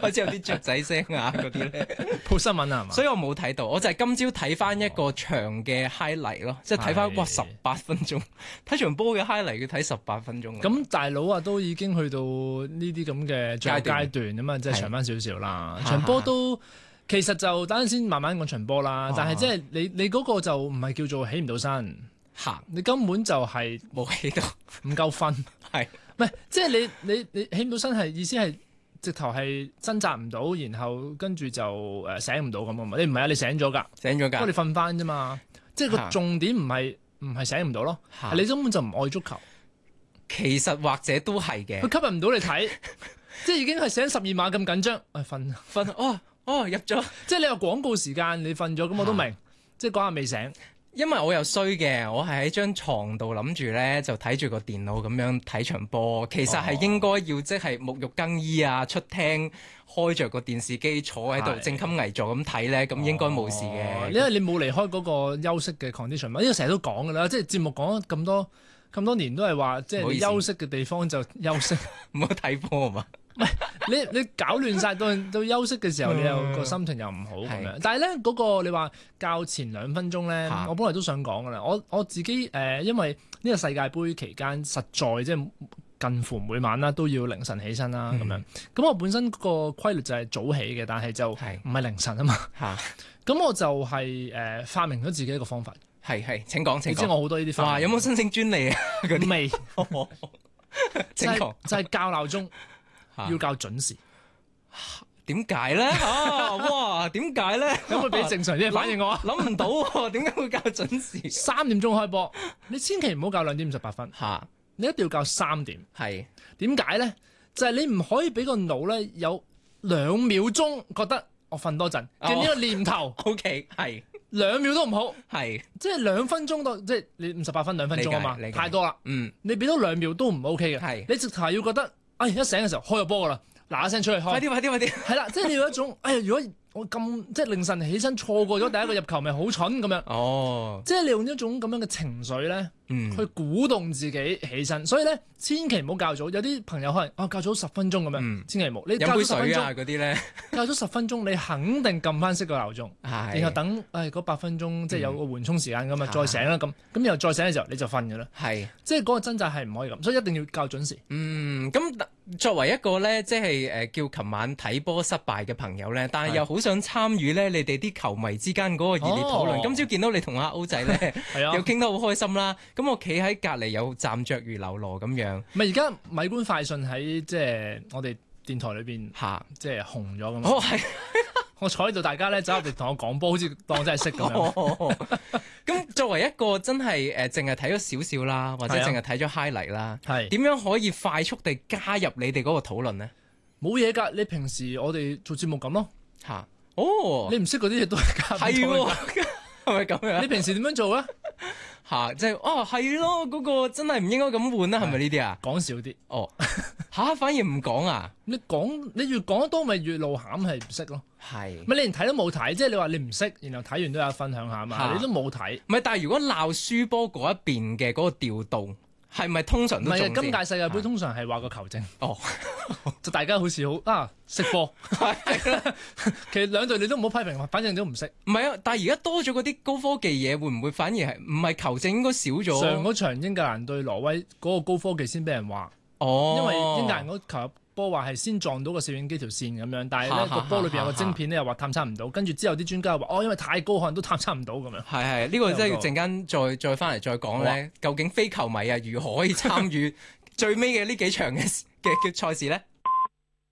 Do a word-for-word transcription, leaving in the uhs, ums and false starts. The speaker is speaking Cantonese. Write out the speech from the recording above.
開始有啲雀仔聲啊嗰啲咧， 報新聞啊係嘛？ 所以我冇睇到，我就係今朝睇翻一個長嘅 highlight 咯，即係睇翻哇十八分鐘，睇場波嘅 highlight 要睇十八分鐘。 咁大佬啊，都已經去到呢啲咁嘅最後階段啊嘛，即係長翻少少啦。場波都其實就等陣先慢慢講場波啦，但係即係你你嗰個就唔係叫做起唔到身。 嚇！ 你根本就係冇起到， 唔夠分， 係唔係？即係你你你起唔到身係意思係直頭係掙扎唔到，然後跟住就誒醒唔到咁啊嘛？你唔係啊？你醒咗㗎， 醒咗㗎， 不過你瞓翻啫嘛。即係個重點唔係唔係醒唔到咯，係你根本就唔愛足球。 其實或者都係嘅， 佢吸引唔到你睇，即係已經係醒十二碼咁緊張，誒瞓瞓哦哦入咗， 即係你有廣告時間你瞓咗，咁我都明，即係嗰下未醒。 因為我又衰嘅，我係喺張床度諗住咧，就睇住個電腦咁樣睇場波。其實係應該要即係沐浴更衣啊，出廳開着個電視機坐喺度正襟危坐咁睇咧，咁應該冇事嘅。 因為你冇離開嗰個休息嘅 condition 嘛，呢個成日都講㗎啦，即係節目講咗咁多咁多年都係話，即係你休息嘅地方就休息， 唔好睇波啊嘛。 唔係你你搞亂晒到到休息嘅時候，你又個心情又唔好咁樣。但係咧嗰個你話較前兩分鐘咧，我本來都想講㗎啦。我我自己誒、呃，因為呢個世界盃期間實在即係近乎每晚啦都要凌晨起身啦咁、嗯、樣。咁我本身個規律就係早起嘅，但係就唔係凌晨啊嘛。咁我就係、是、誒、呃、發明咗自己一個方法。係係，請講請講。你知我好多呢啲方法。哇！有冇申請專利啊？嗰啲未。請講。就係、是、校鬧鐘。要較準時，點解咧？啊，哇，點解咧？可唔可以俾正常啲嘅反應我啊？諗唔到喎，點解會較準時？三點鐘開波，你千祈唔好較兩點五十八分，嚇，你一定要較三點。係點解咧？就係、是、你唔可以俾個腦咧有兩秒鐘覺得我瞓多陣嘅呢個念頭。O K，係兩秒都唔好，係即係兩分鐘到，即係你五十八分兩分鐘啊嘛，太多啦。嗯，你俾多兩秒都唔 O K 嘅，係你直頭係要覺得。哎，一醒嘅時候開咗波噶啦，嗱嗱聲出去開，快啲快啲快啲，係啦，即係你有一種，哎呀，如果我咁即係凌晨起身錯過咗第一個入球，咪好蠢咁樣。哦，即係你用一種咁樣嘅情緒咧，嗯，去鼓動自己起身。所以咧，千祈唔好較早。有啲朋友可能啊較早十分鐘咁樣，嗯、千祈唔好。你較早十分鐘嗰啲咧，較早十分鐘你肯定撳翻熄個鬧鐘，然後等誒嗰八分鐘即係有個緩衝時間咁啊，再醒啦咁，咁然後再醒嘅時候你就瞓㗎啦。係，即係嗰個掙扎係唔可以咁，所以一定要較準時。嗯，咁作為一個咧，即係誒叫琴晚睇波失敗嘅朋友咧，但係又好想參與咧，你哋啲球迷之間嗰個熱烈討論。哦、今朝見到你同阿歐仔咧，又傾得好開心啦。咁我企喺隔離又站着如嘍囉咁樣。咪而家米官快訊喺即係我哋電台裏邊嚇，即係紅咗咁樣。哦，係。我坐喺度，大家咧走入嚟同我講波，好似當真係識咁樣。咁作為一個真係誒，淨係睇咗少少啦，或者淨係睇咗 highlight 啦，係點樣可以快速地加入你哋嗰個討論咧？冇嘢㗎，你平時我哋做節目咁咯嚇。哦，你唔識嗰啲嘢都係加係喎，係咪咁樣？你平時點樣做咧？嚇，即係哦，係咯，嗰個真係唔應該咁換啦，係咪呢啲啊？講少啲哦嚇，反而唔講啊？你講你越講得多，咪越露餡係唔識咯。係咪你連睇都冇睇？即係你話你唔識，然後睇完都有分享下嘛？你都冇睇。唔係，但係如果鬧輸波嗰一邊嘅嗰個調動，係咪通常都唔係？今屆世界盃通常係話個球證哦，就大家好似好啊識波。其實兩隊你都唔好批評，反正都唔識。唔係啊，但係而家多咗嗰啲高科技嘢，會唔會反而係唔係球證應該少咗？上嗰場英格蘭對挪威嗰個高科技先俾人話哦，因為英格蘭嗰球波話係先撞到個攝影機條線咁樣，但係咧個波裏邊有個晶片咧又話探測唔到，跟住之後啲專家又話哦，因為太高可能都探測唔到咁樣。係係，呢個真係要陣間再再翻嚟再講咧，究竟非球迷啊如何可以參與最尾嘅呢幾場嘅嘅嘅賽事咧？